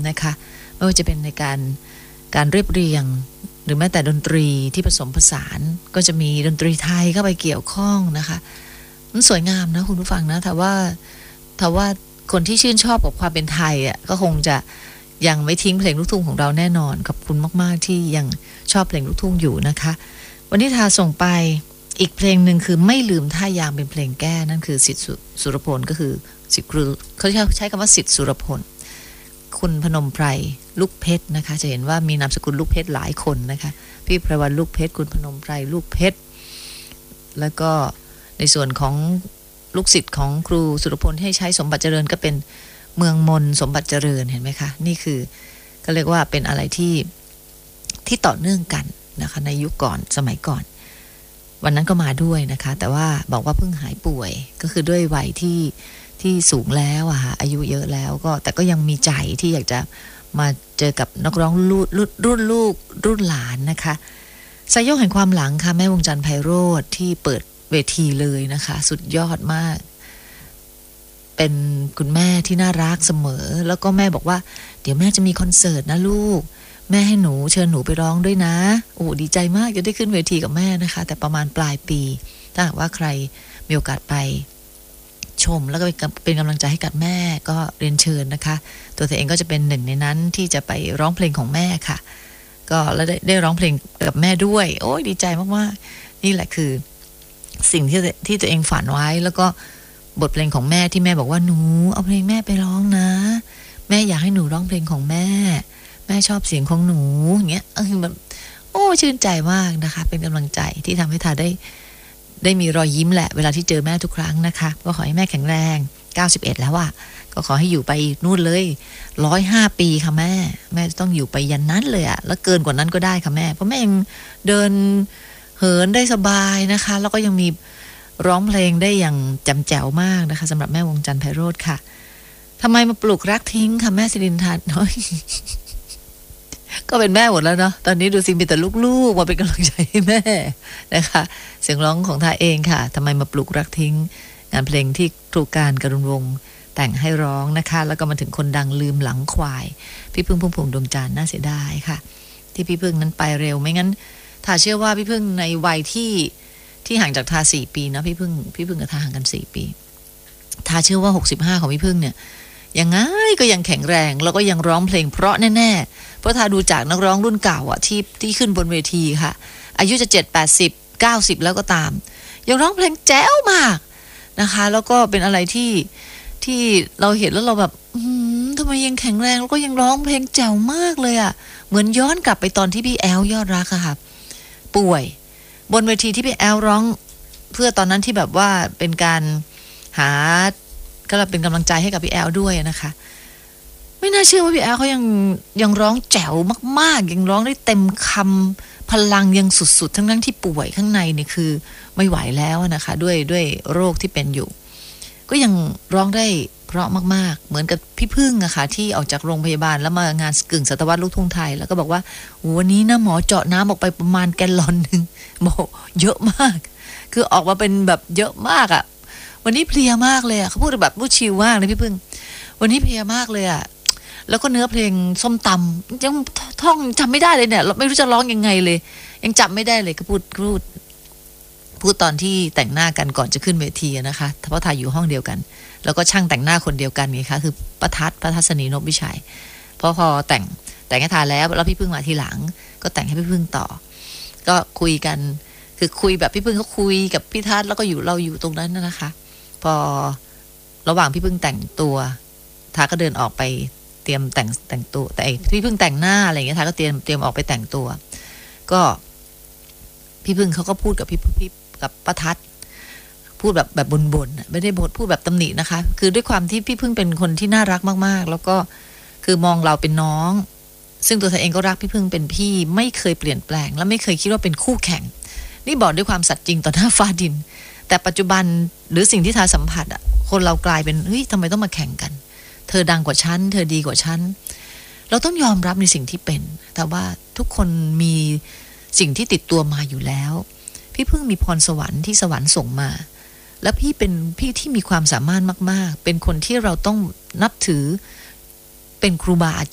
นะคะไม่ว่าจะเป็นในการเรียบเรียงหรือแม้แต่ดนตรีที่ผสมผสานก็จะมีดนตรีไทยเข้าไปเกี่ยวข้องนะคะมันสวยงามนะคุณผู้ฟังนะแต่ว่าคนที่ชื่นชอบกับความเป็นไทยอ่ะก็คงจะยังไม่ทิ้งเพลงลูกทุ่งของเราแน่นอนขอบคุณมากๆที่ยังชอบเพลงลูกทุ่งอยู่นะคะวันนี้ทาส่งไปอีกเพลงหนึ่งคือไม่ลืมท่ายางเป็นเพลงแก้นั่นคือสิทธิ์สุรพลก็คือสิทธิ์เขาใช้คำว่าสิทธิ์สุรพลคุณพนมไพรลูกเพชรนะคะจะเห็นว่ามีนามสกุลลูกเพชรหลายคนนะคะพี่ไพรวันลูกเพชรคุณพนมไพรลูกเพชรแล้วก็ในส่วนของลูกศิษย์ของครูสุรพลให้ใช้สมบัติเจริญก็เป็นเมืองมนสมบัติเจริญเห็นไหมคะนี่คือก็เรียกว่าเป็นอะไรที่ต่อเนื่องกันนะคะในยุคก่อนสมัยก่อนวันนั้นก็มาด้วยนะคะแต่ว่าบอกว่าเพิ่งหายป่วยก็คือด้วยวัยที่สูงแล้วอะค่ะอายุเยอะแล้วก็แต่ก็ยังมีใจที่อยากจะมาเจอกับนักร้องรุ่นลูกรุ่นหลานนะคะสายโยกแห่งความหลังค่ะแม่วงจันทร์ไพโรจน์ที่เปิดเวทีเลยนะคะสุดยอดมากเป็นคุณแม่ที่น่ารักเสมอแล้วก็แม่บอกว่าเดี๋ยวแม่จะมีคอนเสิร์ตนะลูกแม่ให้หนูเชิญหนูไปร้องด้วยนะโอ้ดีใจมากจะได้ขึ้นเวทีกับแม่นะคะแต่ประมาณปลายปีถ้าหากว่าใครมีโอกาสไปชมแล้วก็เป็นกำลังใจให้กับแม่ก็เรียนเชิญนะคะตัวเธอเองก็จะเป็นหนึ่งในนั้นที่จะไปร้องเพลงของแม่ค่ะก็แล้วได้ร้องเพลงกับแม่ด้วยโอ้ยดีใจมากๆนี่แหละคือสิ่งที่ตัวเองฝันไว้แล้วก็บทเพลงของแม่ที่แม่บอกว่าหนูเอาเพลงแม่ไปร้องนะแม่อยากให้หนูร้องเพลงของแม่ชอบเสียงของหนูอย่างเงี้ยแบบโอ้ชื่นใจมากนะคะเป็นกำลังใจที่ทำให้ทาได้มีรอยยิ้มแหละเวลาที่เจอแม่ทุกครั้งนะคะก็ขอให้แม่แข็งแรง91แล้วอะก็ขอให้อยู่ไปนู่นเลย105 ปีค่ะแม่ต้องอยู่ไปยันนั้นเลยอะแล้วเกินกว่านั้นก็ได้ค่ะแม่เพราะแม่ยังเดินเหินได้สบายนะคะแล้วก็ยังมีร้องเพลงได้อย่างแจ่มแจ๋วมากนะคะสำหรับแม่วงจันทร์ไพโรจน์ค่ะทำไมมาปลูกรักทิ้งค่ะแม่สิรินทร์น้อย ก็เป็นแม่หมดแล้วเนาะตอนนี้ดูสิมีแต่ลูกๆมาเป็นกำลังใจให้แม่นะคะเสียงร้องของทาเองค่ะทำไมมาปลูกรักทิ้งงานเพลงที่ครูการกรุณวงศ์แต่งให้ร้องนะคะแล้วก็มาถึงคนดังลืมหลังควายพี่พึ่งพุ่มพวงดวงจันทร์น่าเสียดายค่ะที่พี่พึ่งนั้นไปเร็วไม่งั้นทาเชื่อว่าพี่พึ่งในวัยที่ห่างจากทา4 ปีนะพี่พึ่งกับทาห่างกัน4 ปีทาเชื่อว่า65ของพี่พึ่งเนี่ยยังไงก็ยังแข็งแรงแล้วก็ยังร้องเพลงเพราะแน่ๆเพราะทาดูจากนักร้องรุ่นเก่าอ่ะที่ขึ้นบนเวทีค่ะอายุจะ70 80 90แล้วก็ตามยังร้องเพลงแจ๋วมากนะคะแล้วก็เป็นอะไรที่เราเห็นแล้วเราแบบทำไมยังแข็งแรงแล้วก็ยังร้องเพลงแจ๋วมากเลยอ่ะเหมือนย้อนกลับไปตอนที่พี่แอลยอดรักอะค่ะป่วยบนเวทีที่พี่แอลร้องเพื่อตอนนั้นที่แบบว่าเป็นการหาก็เป็นกำลังใจให้กับพี่แอลด้วยนะคะไม่น่าเชื่อว่าพี่แอลเขายังร้องแจ๋วมากๆยังร้องได้เต็มคำพลังยังสุดๆทั้งที่ป่วยข้างในนี่คือไม่ไหวแล้วนะคะด้วยโรคที่เป็นอยู่ก็ยังร้องได้เพราะมากๆเหมือนกับพี่พึ่งอะค่ะที่ออกจากโรงพยาบาลแล้วมางานกึ่งศตวรรษลูกทุ่งไทยแล้วก็บอกว่าวันนี้นะหมอเจาะน้ำออกไปประมาณแกลลอนนึงบอกเยอะมากคือออกมาเป็นแบบเยอะมากอะวันนี้เพลียมากเลยอะเขาพูดแบบพูดชิลมากเลยพี่พึ่งวันนี้เพลียมากเลยอะแล้วก็เนื้อเพลงส้มตำยังท่องจำไม่ได้เลยเนี่ยเราไม่รู้จะร้องยังไงเลยยังจำไม่ได้เลยก็พูดตอนที่แต่งหน้ากันก่อนจะขึ้นเวทีนะคะเพราะถ่ายอยู่ห้องเดียวกันแล้วก็ช่างแต่งหน้าคนเดียวกันไงคะคือป้าทัศนีนพวิชัยพอแต่งให้ทาแล้วพี่พึ่งมาทีหลังก็แต่งให้พี่พึ่งต่อก็คุยกันคือคุยแบบพี่พึ่งเขาคุยกับพี่ทัศแล้วก็เราอยู่ตรงนั้นนะคะพอระหว่างพี่พึ่งแต่งตัวทาก็เดินออกไปเตรียมแต่งตัวแต่พี่พึ่งแต่งหน้าอะไรอย่างเงี้ยทาก็เตรียมออกไปแต่งตัวก็พี่พึ่งเขาก็พูดกับพี่กับป้าทัศพูดแบบบ่นๆไม่ได้พูดแบบตำหนินะคะคือด้วยความที่พี่พึ่งเป็นคนที่น่ารักมากๆแล้วก็คือมองเราเป็นน้องซึ่งตัวเธอเองก็รักพี่พึ่งเป็นพี่ไม่เคยเปลี่ยนแปลงและไม่เคยคิดว่าเป็นคู่แข่งนี่บอกด้วยความสัตย์จริงต่อหน้าฟ้าดินแต่ปัจจุบันหรือสิ่งที่ทาสัมผัสอ่ะคนเรากลายเป็นเฮ้ยทำไมต้องมาแข่งกันเธอดังกว่าฉันเธอดีกว่าฉันเราต้องยอมรับในสิ่งที่เป็นแต่ว่าทุกคนมีสิ่งที่ติดตัวมาอยู่แล้วพี่พึ่งมีพรสวรรค์ที่สวรรค์ส่งมาและพี่เป็นพี่ที่มีความสามารถมากๆเป็นคนที่เราต้องนับถือเป็นครูบาอา